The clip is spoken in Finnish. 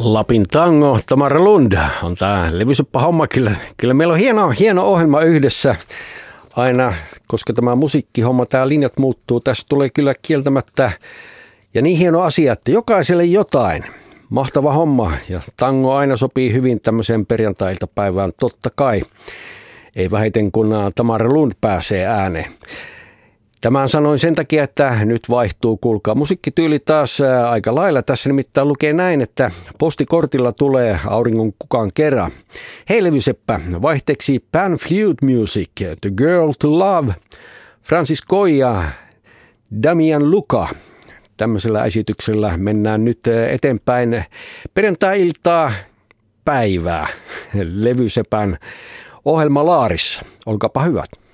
Lapin tango, Tamara Lund on tää levyseppä homma. Kyllä meillä on hieno ohjelma yhdessä aina, koska tämä musiikkihomma, tää linjat muuttuu. Tässä tulee kyllä kieltämättä ja niin hieno asia, että jokaiselle jotain. Mahtava homma ja tango aina sopii hyvin tämmöiseen perjantai-iltapäivään, totta kai. Ei vähiten kun Tamara Lund pääsee ääneen. Tämän sanoin sen takia, että nyt vaihtuu, kuulkaa, musiikkityyli taas aika lailla. Tässä nimittäin lukee näin, että postikortilla tulee auringon kukaan kerran. Hei levyseppä, vaihteeksi Pan Flute Music, The Girl to Love, Francis Coy ja Damian Luka. Tämmöisellä esityksellä mennään nyt eteenpäin perjantai-iltaa päivää levysepän ohjelmalaarissa. Olkaapa hyvät.